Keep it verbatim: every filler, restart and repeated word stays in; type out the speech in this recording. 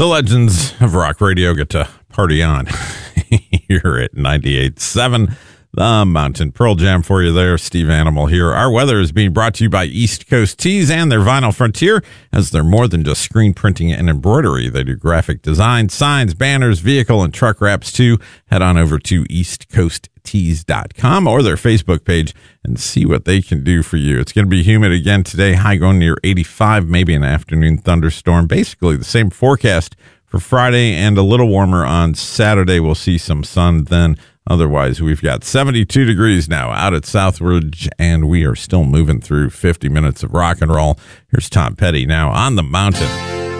The legends of rock radio get to party on here at ninety-eight point seven The Mountain. Pearl Jam for you there. Steve Animal here. Our weather is being brought to you by East Coast Tees and their Vinyl Frontier, as they're more than just screen printing and embroidery. They do graphic design, signs, banners, vehicle, and truck wraps too. Head on over to east coast tees dot com or their Facebook page and see what they can do for you. It's going to be humid again today, high going near eighty-five, maybe an afternoon thunderstorm. Basically the same forecast for Friday and a little warmer on Saturday. We'll see some sun then. Otherwise, we've got seventy-two degrees now out at Southridge, and we are still moving through fifty minutes of rock and roll. Here's Tom Petty now on the Mountain.